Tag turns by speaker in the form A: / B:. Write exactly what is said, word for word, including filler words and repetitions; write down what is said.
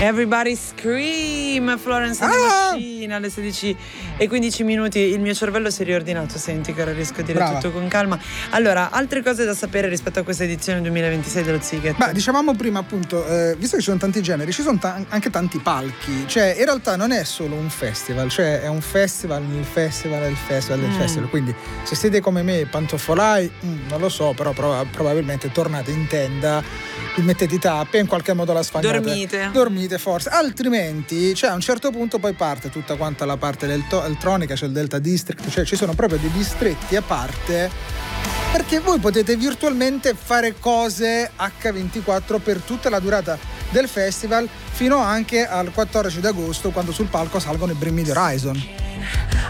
A: Everybody Scream, Florence and the
B: Ah!
A: Machine alle sedici e quindici minuti. Il mio cervello si è riordinato, senti che ora riesco a dire
B: Brava.
A: tutto con calma. Allora, altre cose da sapere rispetto a questa edizione duemilaventisei dello Ziget.
B: Ma dicevamo prima appunto, eh, visto che ci sono tanti generi, ci sono ta- anche tanti palchi, cioè in realtà non è solo un festival, cioè è un festival nel festival del festival del
A: Mm.
B: festival, quindi se siete come me pantofolai, mm, non lo so, però prov- probabilmente tornate in tenda, vi mettete i tappi e in qualche modo la sfangate.
A: Dormite.
B: Dormite forse, altrimenti cioè a un certo punto poi parte tutta quanta la parte elettronica, c'è il Delta District, cioè ci sono proprio dei distretti a parte perché voi potete virtualmente fare cose acca ventiquattro per tutta la durata del festival fino anche al quattordici d'agosto, quando sul palco salgono i Bring Me the Horizon.